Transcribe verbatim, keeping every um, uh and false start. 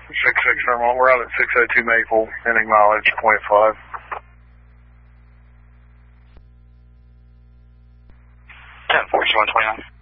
six six Fairmont, we're out at six oh two Maple, ending mileage point five. ten forty-one twenty-nine.